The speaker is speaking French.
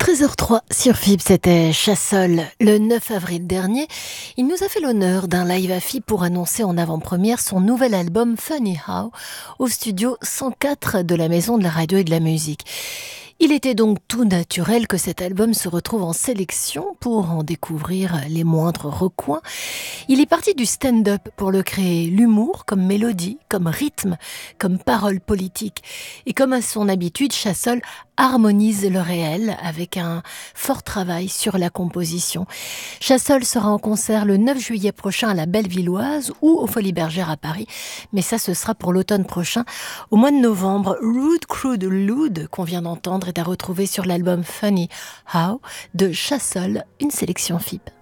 13h03 sur FIB, c'était Chassol. Le 9 avril dernier, il nous a fait l'honneur d'un live à FIB pour annoncer en avant-première son nouvel album Funny How au studio 104 de la Maison de la Radio et de la Musique. Il était donc tout naturel que cet album se retrouve en sélection pour en découvrir les moindres recoins. Il est parti du stand-up pour le créer, l'humour comme mélodie, comme rythme, comme parole politique. Et comme à son habitude, Chassol harmonise le réel avec un fort travail sur la composition. Chassol sera en concert le 9 juillet prochain à la Bellevilloise ou aux Folies Bergères à Paris. Mais ça, ce sera pour l'automne prochain. Au mois de novembre, Rude Crude Lude, qu'on vient d'entendre, est à retrouver sur l'album Funny How de Chassol, une sélection FIB.